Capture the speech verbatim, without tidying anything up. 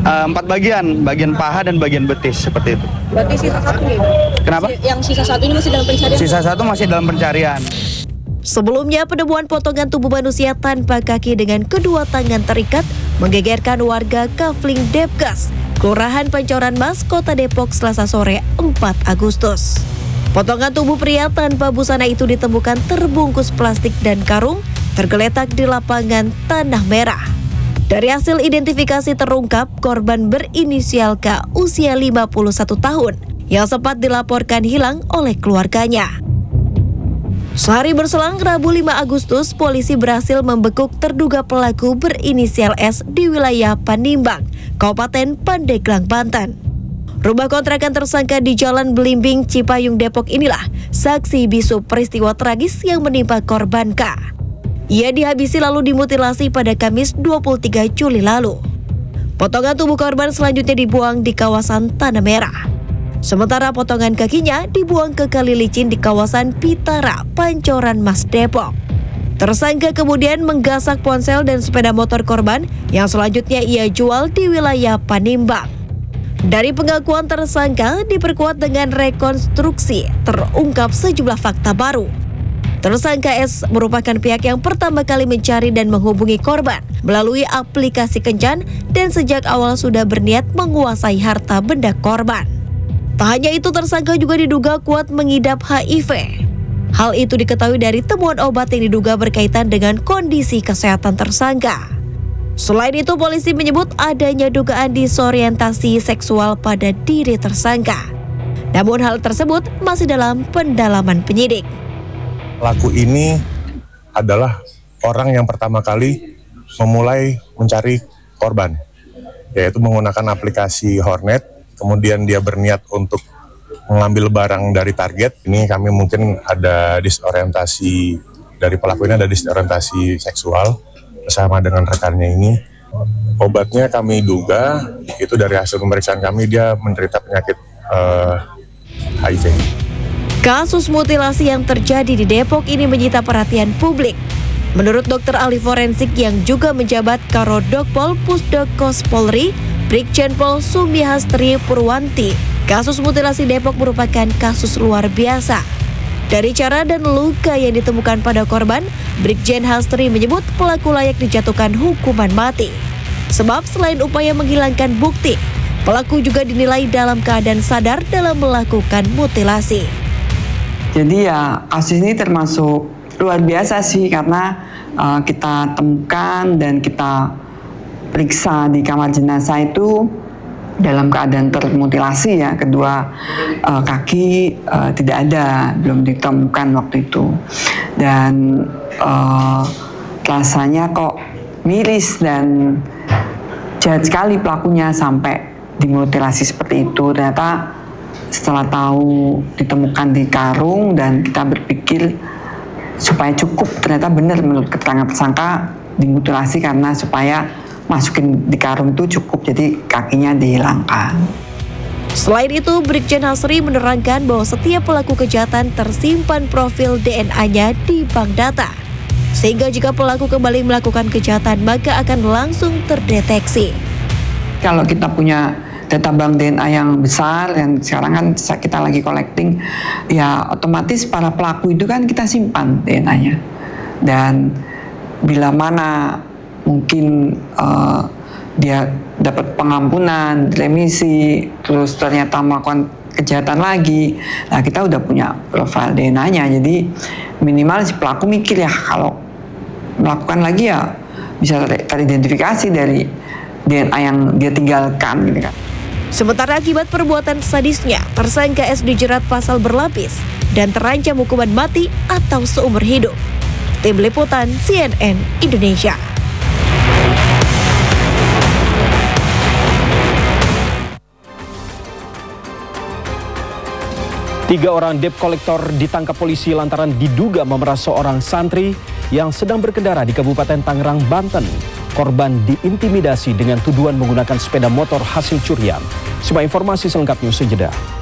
Uh, empat bagian, bagian paha dan bagian betis seperti itu. Berarti sisa satu nih? Kenapa? Yang sisa satu ini masih dalam pencarian? Sisa satu masih dalam pencarian. Sebelumnya, penemuan potongan tubuh manusia tanpa kaki dengan kedua tangan terikat menggegerkan warga Kafling Depkas, Kelurahan Pancoran Mas, Kota Depok, Selasa sore empat Agustus. Potongan tubuh pria tanpa busana itu ditemukan terbungkus plastik dan karung tergeletak di lapangan Tanah Merah. Dari hasil identifikasi terungkap korban berinisial K usia lima puluh satu tahun yang sempat dilaporkan hilang oleh keluarganya. Sehari berselang Rabu lima Agustus, polisi berhasil membekuk terduga pelaku berinisial S di wilayah Panimbang, Kabupaten Pandeglang, Banten. Rumah kontrakan tersangka di Jalan Belimbing, Cipayung, Depok inilah saksi bisu peristiwa tragis yang menimpa korban K. Ia dihabisi lalu dimutilasi pada Kamis dua puluh tiga Juli lalu. Potongan tubuh korban selanjutnya dibuang di kawasan Tanah Merah. Sementara potongan kakinya dibuang ke kali licin di kawasan Pitara, Pancoran Mas, Depok. Tersangka kemudian menggasak ponsel dan sepeda motor korban yang selanjutnya ia jual di wilayah Panimbang. Dari pengakuan tersangka diperkuat dengan rekonstruksi, terungkap sejumlah fakta baru. Tersangka S merupakan pihak yang pertama kali mencari dan menghubungi korban melalui aplikasi kencan dan sejak awal sudah berniat menguasai harta benda korban. Tak hanya itu, tersangka juga diduga kuat mengidap H I V. Hal itu diketahui dari temuan obat yang diduga berkaitan dengan kondisi kesehatan tersangka. Selain itu, polisi menyebut adanya dugaan disorientasi seksual pada diri tersangka. Namun hal tersebut masih dalam pendalaman penyidik. Pelaku ini adalah orang yang pertama kali memulai mencari korban, yaitu menggunakan aplikasi Hornet. Kemudian dia berniat untuk mengambil barang dari target. Ini kami mungkin ada disorientasi dari pelaku ini, ada disorientasi seksual bersama dengan rekannya ini. Obatnya kami duga itu dari hasil pemeriksaan kami dia menderita penyakit uh, H I V. Kasus mutilasi yang terjadi di Depok ini menyita perhatian publik. Menurut dokter ahli forensik yang juga menjabat Karodokpol Pusdokos Polri, Brigjen Pol Sumihastri Purwanti, kasus mutilasi Depok merupakan kasus luar biasa. Dari cara dan luka yang ditemukan pada korban, Brigjen Hastri menyebut pelaku layak dijatuhkan hukuman mati. Sebab selain upaya menghilangkan bukti, pelaku juga dinilai dalam keadaan sadar dalam melakukan mutilasi. Jadi ya kasus ini termasuk luar biasa sih karena uh, kita temukan dan kita periksa di kamar jenazah itu dalam keadaan termutilasi ya, kedua uh, kaki uh, tidak ada, belum ditemukan waktu itu, dan uh, rasanya kok miris dan jahat sekali pelakunya sampai dimutilasi seperti itu. Ternyata setelah tahu ditemukan di karung dan kita berpikir supaya cukup, ternyata benar menurut keterangan tersangka dimutilasi karena supaya masukin di karung itu cukup, jadi kakinya dihilangkan. Selain itu, Brigjen Hasri menerangkan bahwa setiap pelaku kejahatan tersimpan profil D N A-nya di bank data. Sehingga jika pelaku kembali melakukan kejahatan, maka akan langsung terdeteksi. Kalau kita punya data bank D N A yang besar, dan sekarang kan kita lagi collecting, ya otomatis para pelaku itu kan kita simpan D N A-nya. Dan bila mana mungkin uh, dia dapat pengampunan, remisi, terus ternyata melakukan kejahatan lagi, nah kita udah punya profil D N A-nya. Jadi minimal si pelaku mikir ya kalau melakukan lagi ya bisa ter teridentifikasi dari D N A yang dia tinggalkan gitu kan. Sementara akibat perbuatan sadisnya, tersangka S dijerat pasal berlapis dan terancam hukuman mati atau seumur hidup. Tim Liputan C N N Indonesia. Tiga orang debt collector ditangkap polisi lantaran diduga memeras seorang santri yang sedang berkendara di Kabupaten Tangerang, Banten. Korban diintimidasi dengan tuduhan menggunakan sepeda motor hasil curian. Simak informasi selengkapnya usai jeda.